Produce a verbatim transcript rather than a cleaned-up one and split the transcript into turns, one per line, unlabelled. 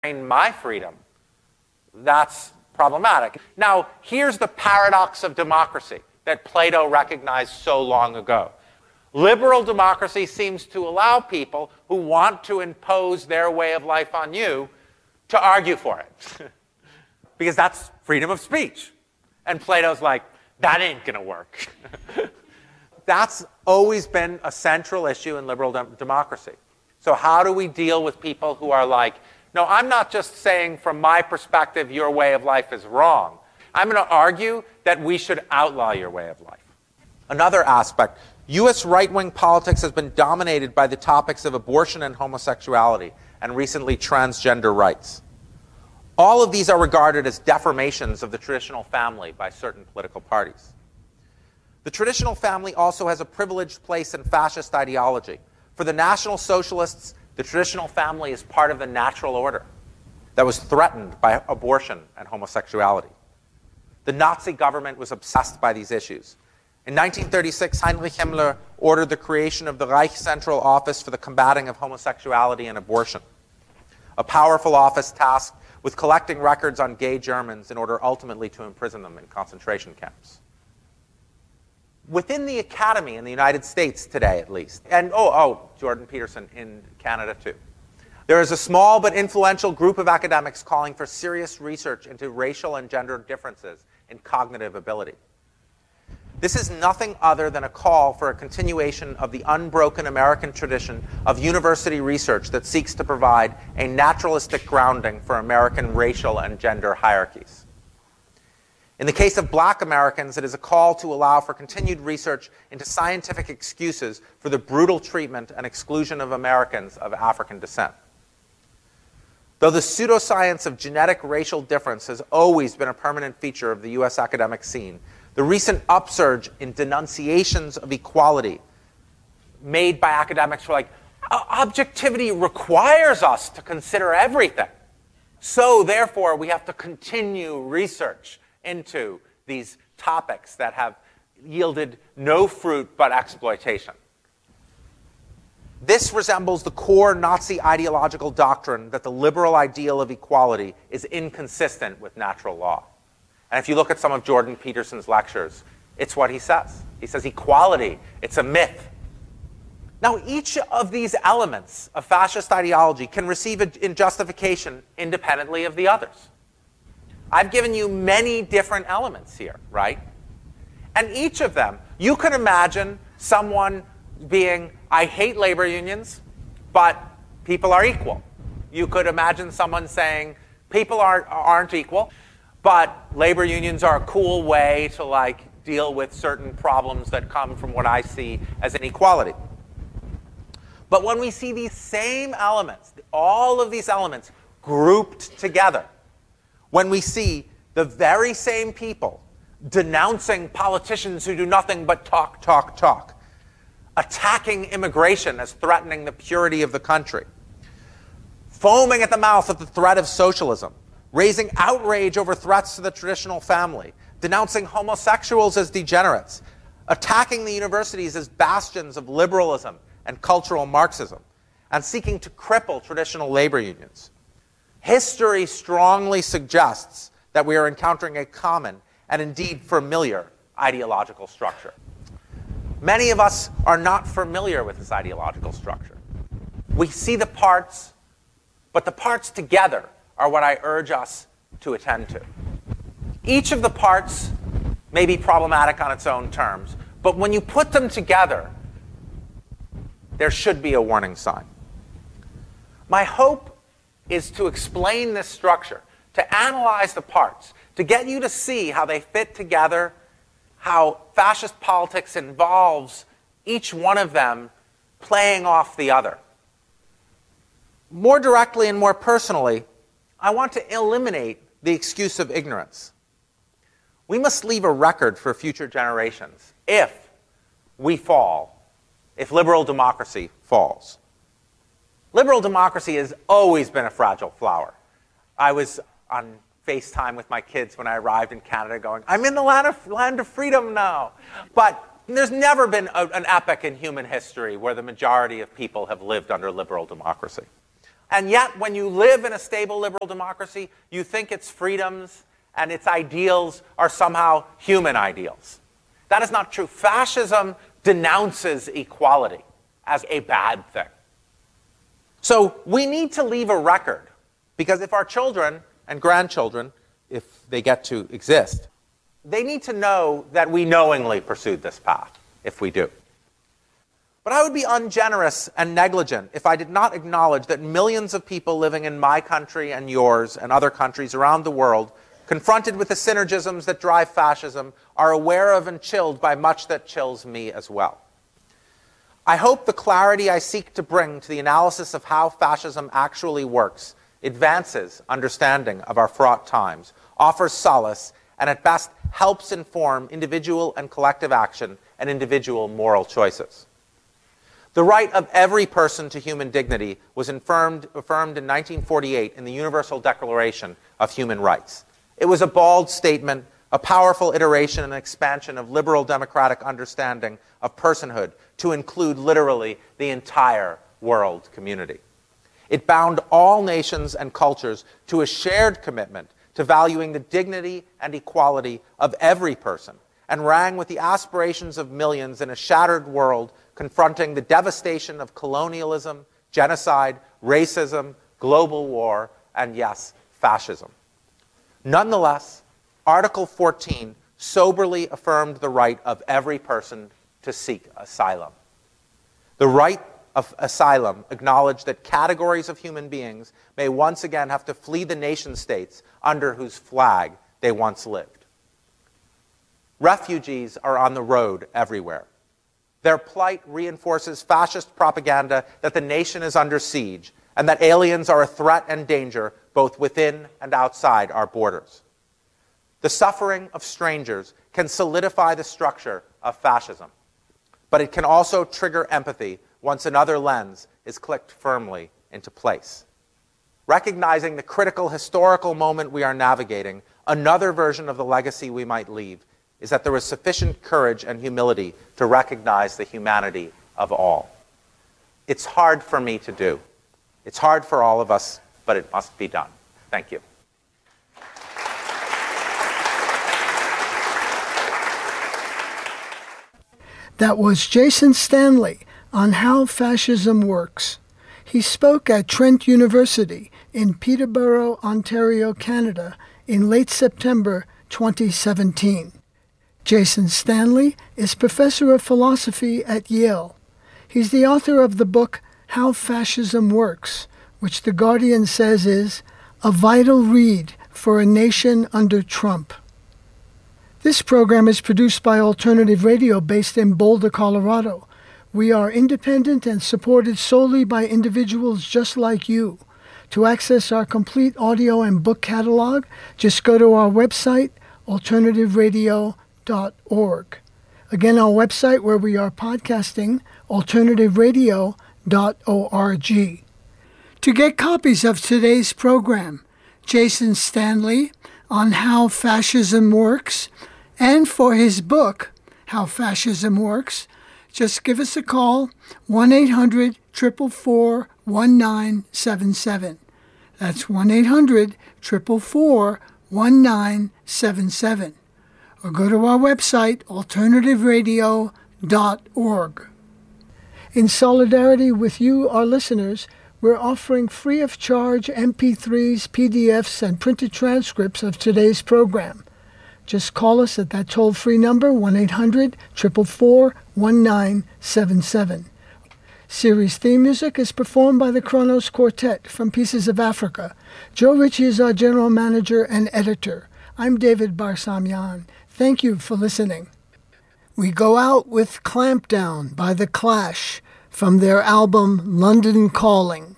my freedom, that's problematic. Now, here's the paradox of democracy that Plato recognized so long ago. Liberal democracy seems to allow people who want to impose their way of life on you to argue for it. Because that's freedom of speech. And Plato's like, that ain't going to work. That's always been a central issue in liberal de- democracy. So how do we deal with people who are like, no, I'm not just saying from my perspective your way of life is wrong. I'm going to argue that we should outlaw your way of life. Another aspect, U S right-wing politics has been dominated by the topics of abortion and homosexuality, and recently transgender rights. All of these are regarded as deformations of the traditional family by certain political parties. The traditional family also has a privileged place in fascist ideology. For the National Socialists, the traditional family is part of the natural order that was threatened by abortion and homosexuality. The Nazi government was obsessed by these issues. In nineteen thirty-six, Heinrich Himmler ordered the creation of the Reich Central Office for the Combating of Homosexuality and Abortion, a powerful office tasked with collecting records on gay Germans in order ultimately to imprison them in concentration camps. Within the academy in the United States today, at least, and oh, oh, Jordan Peterson in Canada too, there is a small but influential group of academics calling for serious research into racial and gender differences in cognitive ability. This is nothing other than a call for a continuation of the unbroken American tradition of university research that seeks to provide a naturalistic grounding for American racial and gender hierarchies. In the case of black Americans, it is a call to allow for continued research into scientific excuses for the brutal treatment and exclusion of Americans of African descent. Though the pseudoscience of genetic racial difference has always been a permanent feature of the U S academic scene, the recent upsurge in denunciations of equality made by academics who are like, objectivity requires us to consider everything. So therefore, we have to continue research into these topics that have yielded no fruit but exploitation. This resembles the core Nazi ideological doctrine that the liberal ideal of equality is inconsistent with natural law. And if you look at some of Jordan Peterson's lectures, it's what he says. He says equality, it's a myth. Now, each of these elements of fascist ideology can receive a in justification independently of the others. I've given you many different elements here, right? And each of them, you can imagine someone being, I hate labor unions, but people are equal. You could imagine someone saying, people aren't, aren't equal, but labor unions are a cool way to like deal with certain problems that come from what I see as inequality. But when we see these same elements, all of these elements grouped together, when we see the very same people denouncing politicians who do nothing but talk, talk, talk, attacking immigration as threatening the purity of the country, foaming at the mouth at the threat of socialism, raising outrage over threats to the traditional family, denouncing homosexuals as degenerates, attacking the universities as bastions of liberalism and cultural Marxism, and seeking to cripple traditional labor unions. History strongly suggests that we are encountering a common and indeed familiar ideological structure. Many of us are not familiar with this ideological structure. We see the parts, but the parts together are what I urge us to attend to. Each of the parts may be problematic on its own terms, but when you put them together, there should be a warning sign. My hope is to explain this structure, to analyze the parts, to get you to see how they fit together, how fascist politics involves each one of them playing off the other. More directly and more personally, I want to eliminate the excuse of ignorance. We must leave a record for future generations if we fall, if liberal democracy falls. Liberal democracy has always been a fragile flower. I was on FaceTime with my kids when I arrived in Canada going, I'm in the land of, land of freedom now. But there's never been a, an epoch in human history where the majority of people have lived under liberal democracy. And yet, when you live in a stable liberal democracy, you think its freedoms and its ideals are somehow human ideals. That is not true. Fascism denounces equality as a bad thing. So we need to leave a record, because if our children and grandchildren, if they get to exist, they need to know that we knowingly pursued this path, if we do. But I would be ungenerous and negligent if I did not acknowledge that millions of people living in my country and yours and other countries around the world, confronted with the synergisms that drive fascism, are aware of and chilled by much that chills me as well. I hope the clarity I seek to bring to the analysis of how fascism actually works advances understanding of our fraught times, offers solace, and at best helps inform individual and collective action and individual moral choices. The right of every person to human dignity was affirmed, affirmed in nineteen forty-eight in the Universal Declaration of Human Rights. It was a bald statement, a powerful iteration and expansion of liberal democratic understanding of personhood to include literally the entire world community. It bound all nations and cultures to a shared commitment to valuing the dignity and equality of every person, and rang with the aspirations of millions in a shattered world confronting the devastation of colonialism, genocide, racism, global war, and yes, fascism. Nonetheless, Article fourteen soberly affirmed the right of every person to seek asylum. The right of asylum acknowledged that categories of human beings may once again have to flee the nation-states under whose flag they once lived. Refugees are on the road everywhere. Their plight reinforces fascist propaganda that the nation is under siege and that aliens are a threat and danger both within and outside our borders. The suffering of strangers can solidify the structure of fascism, but it can also trigger empathy once another lens is clicked firmly into place. Recognizing the critical historical moment we are navigating, another version of the legacy we might leave is that there is sufficient courage and humility to recognize the humanity of all. It's hard for me to do. It's hard for all of us, but it must be done. Thank you.
That was Jason Stanley on how fascism works. He spoke at Trent University in Peterborough, Ontario, Canada in late September twenty seventeen. Jason Stanley is professor of philosophy at Yale. He's the author of the book How Fascism Works, which The Guardian says is a vital read for a nation under Trump. This program is produced by Alternative Radio based in Boulder, Colorado. We are independent and supported solely by individuals just like you. To access our complete audio and book catalog, just go to our website, alternative radio dot org. Again, our website where we are podcasting, alternative radio dot org. To get copies of today's program, Jason Stanley on how fascism works, and for his book, How Fascism Works, just give us a call, one eight hundred, four four four, one nine seven seven. That's one eight hundred, four four four, one nine seven seven. Or go to our website, alternative radio dot org. In solidarity with you, our listeners, we're offering free of charge M P threes, P D Fs, and printed transcripts of today's program. Just call us at that toll-free number, one eight hundred, four four four, one nine seven seven. Series theme music is performed by the Kronos Quartet from Pieces of Africa. Joe Ritchie is our general manager and editor. I'm David Barsamian. Thank you for listening. We go out with Clampdown by The Clash from their album London Calling.